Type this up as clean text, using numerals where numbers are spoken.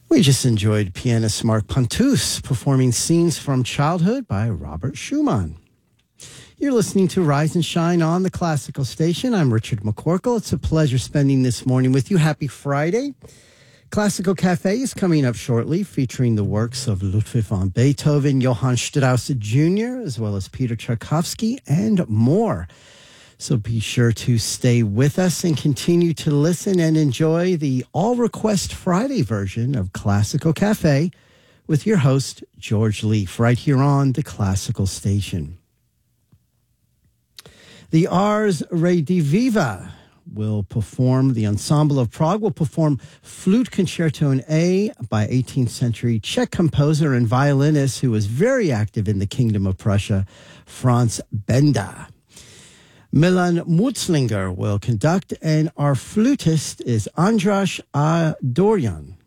We just enjoyed pianist Mark Pontus performing Scenes from Childhood by Robert Schumann. You're listening to Rise and Shine on the Classical Station. I'm Richard McCorkle. It's a pleasure spending this morning with you. Happy Friday. Classical Cafe is coming up shortly, featuring the works of Ludwig van Beethoven, Johann Strauss Jr., as well as Peter Tchaikovsky, and more. So be sure to stay with us and continue to listen and enjoy the All Request Friday version of Classical Cafe with your host, George Leaf, right here on the Classical Station. The Ars Rediviva will perform, the Ensemble of Prague will perform Flute Concerto in A by 18th century Czech composer and violinist who was very active in the Kingdom of Prussia, Franz Benda. Milan Mutzlinger will conduct, and our flutist is Andras Adorjan.